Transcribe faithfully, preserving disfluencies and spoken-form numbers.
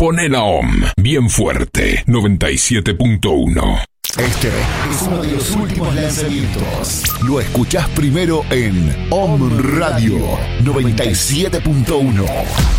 Pone la O M bien fuerte. noventa y siete punto uno. Este es uno de los últimos lanzamientos. Lo escuchás primero en O M Radio noventa y siete punto uno.